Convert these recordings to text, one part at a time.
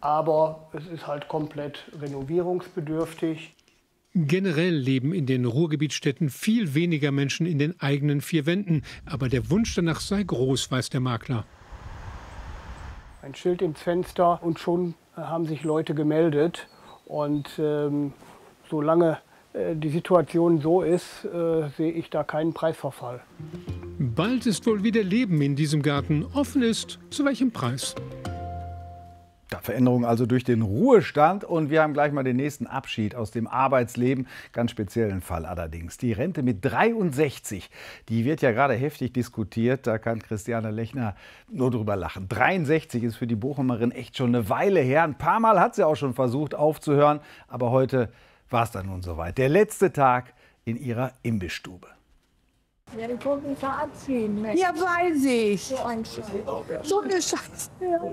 aber es ist halt komplett renovierungsbedürftig. Generell leben in den Ruhrgebietsstädten viel weniger Menschen in den eigenen vier Wänden. Aber der Wunsch danach sei groß, weiß der Makler. Ein Schild ins Fenster und schon haben sich Leute gemeldet. Und solange die Situation so ist, sehe ich da keinen Preisverfall. Bald ist wohl wieder Leben in diesem Garten. Offen ist, zu welchem Preis? Veränderung also durch den Ruhestand. Und wir haben gleich mal den nächsten Abschied aus dem Arbeitsleben. Ganz speziellen Fall allerdings. Die Rente mit 63, die wird ja gerade heftig diskutiert. Da kann Christiane Lechner nur drüber lachen. 63 ist für die Bochumerin echt schon eine Weile her. Ein paar Mal hat sie auch schon versucht aufzuhören. Aber heute war es dann nun soweit. Der letzte Tag in ihrer Imbissstube. Ja, ich wollte mich verabschieden. Ja, weiß ich. So eine Scheiße.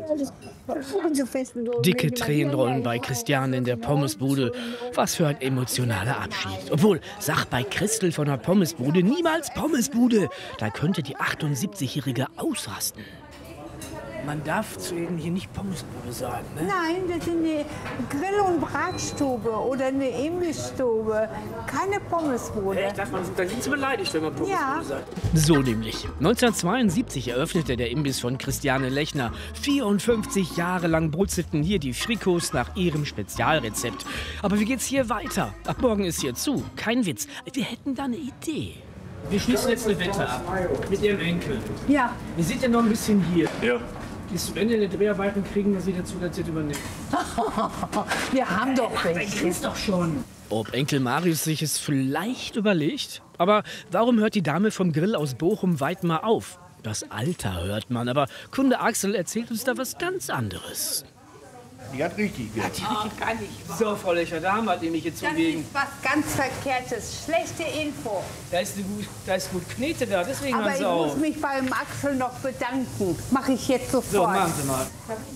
Dicke Tränen rollen bei Christiane in der Pommesbude. Was für ein emotionaler Abschied. Obwohl, sag bei Christel von der Pommesbude niemals Pommesbude. Da könnte die 78-Jährige ausrasten. Man darf zu Ihnen hier nicht Pommesbude sagen, ne? Nein, das ist eine Grill- und Bratstube oder eine Imbissstube. Keine Pommesbude. Echt? Da sind Sie beleidigt, wenn man Pommesbude sagt. So nämlich. 1972 eröffnete der Imbiss von Christiane Lechner. 54 Jahre lang brutzelten hier die Frikos nach ihrem Spezialrezept. Aber wie geht's hier weiter? Ab morgen ist hier zu. Kein Witz. Wir hätten da eine Idee. Wir schließen jetzt eine Wette ab. Mit Ihrem Enkel. Ja. Wir sind ja noch ein bisschen hier. Ja. Bis zum Ende der Dreharbeiten kriegen wir Sie dazu, dass Sie übernehmen. Wir haben doch welche. Ist doch schon. Ob Enkel Marius sich es vielleicht überlegt? Aber warum hört die Dame vom Grill aus Bochum weit mal auf? Das Alter hört man, aber Kunde Axel erzählt uns da was ganz anderes. Die hat richtig Geld. Die richtig gar nicht. So, Frau Lecher, da haben wir nämlich jetzt Das zugegen. ist was ganz Verkehrtes. Schlechte Info. Da ist gut Knete da, deswegen Aber haben ich Sie auch. muss mich beim Axel noch bedanken. Mache ich jetzt sofort. So, machen Sie mal.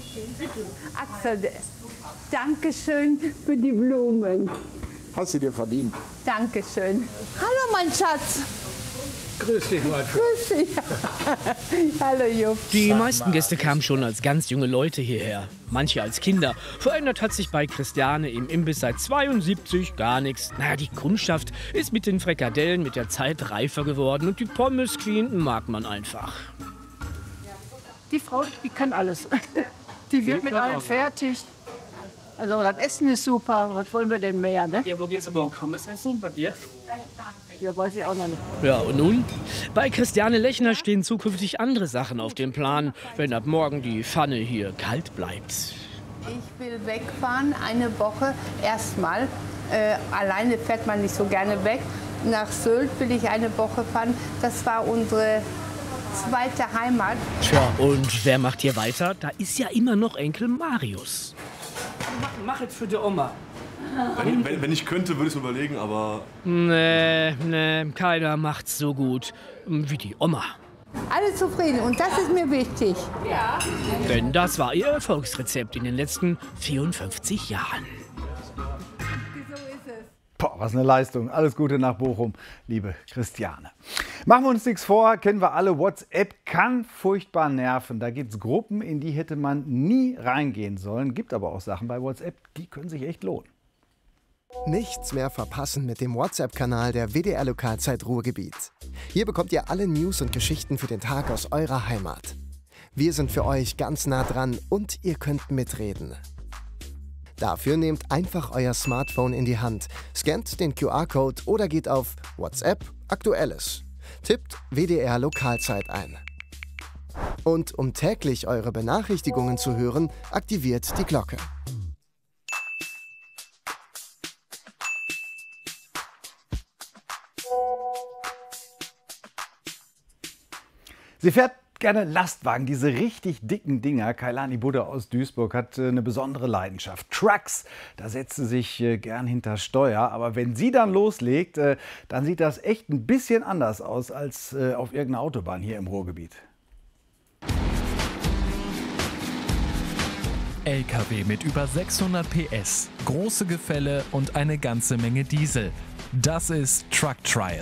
Axel, danke schön für die Blumen. Hast du dir verdient. Dankeschön. Hallo, mein Schatz. Grüß dich, Leute. Grüß dich. Hallo, Jupp. Die meisten Gäste kamen schon als ganz junge Leute hierher. Manche als Kinder. Verändert hat sich bei Christiane im Imbiss seit 72 gar nichts. Naja, die Kundschaft ist mit den Frikadellen mit der Zeit reifer geworden. Und die Pommes Queen mag man einfach. Die Frau, die kann alles. Die wird mit allem fertig. Also das Essen ist super. Was wollen wir denn mehr, ne? Ja, wo geht's aber um Pommes essen? Bei dir? Ja, weiß ich auch noch nicht. Ja, und nun? Bei Christiane Lechner stehen zukünftig andere Sachen auf dem Plan, wenn ab morgen die Pfanne hier kalt bleibt. Ich will wegfahren, eine Woche erstmal. Alleine fährt man nicht so gerne weg. Nach Sylt will ich eine Woche fahren. Das war unsere zweite Heimat. Tja, und wer macht hier weiter? Da ist ja immer noch Enkel Marius. Mach jetzt für die Oma. Wenn ich könnte, würde ich es überlegen, aber... Nee, keiner macht's so gut wie die Oma. Alle zufrieden und das ist mir wichtig. Ja. Denn das war ihr Erfolgsrezept in den letzten 54 Jahren. Boah, was eine Leistung. Alles Gute nach Bochum, liebe Christiane. Machen wir uns nichts vor, kennen wir alle. WhatsApp kann furchtbar nerven. Da gibt es Gruppen, in die hätte man nie reingehen sollen. Gibt aber auch Sachen bei WhatsApp, die können sich echt lohnen. Nichts mehr verpassen mit dem WhatsApp-Kanal der WDR Lokalzeit Ruhrgebiet. Hier bekommt ihr alle News und Geschichten für den Tag aus eurer Heimat. Wir sind für euch ganz nah dran und ihr könnt mitreden. Dafür nehmt einfach euer Smartphone in die Hand, scannt den QR-Code oder geht auf WhatsApp Aktuelles. Tippt WDR Lokalzeit ein. Und um täglich eure Benachrichtigungen zu hören, aktiviert die Glocke. Sie fährt gerne Lastwagen, diese richtig dicken Dinger. Kailani Budde aus Duisburg hat eine besondere Leidenschaft. Trucks, da setzt sie sich gern hinter Steuer. Aber wenn sie dann loslegt, dann sieht das echt ein bisschen anders aus als auf irgendeiner Autobahn hier im Ruhrgebiet. LKW mit über 600 PS, große Gefälle und eine ganze Menge Diesel. Das ist Truck Trial.